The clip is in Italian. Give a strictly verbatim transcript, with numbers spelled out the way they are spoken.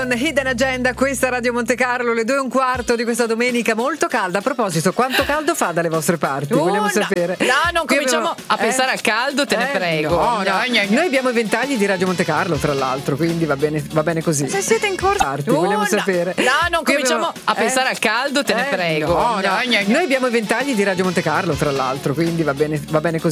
con Hidden Agenda, questa Radio Monte Carlo, le due e un quarto di questa domenica molto calda. A proposito, quanto caldo fa dalle vostre parti? Uh, Vogliamo no, sapere. No, non Qui cominciamo abbiamo, a eh, pensare al caldo, te ne eh, prego. No, No, no. no, no. Noi abbiamo i ventagli di Radio Monte Carlo, tra l'altro, quindi va bene, va bene così. Se siete in corso, Parti, Uh, vogliamo no. sapere. No, non Qui cominciamo abbiamo, a pensare eh, al caldo, te ne eh, prego. No, no. No, no, no. Noi abbiamo i ventagli di Radio Monte Carlo, tra l'altro, quindi va bene, va bene così.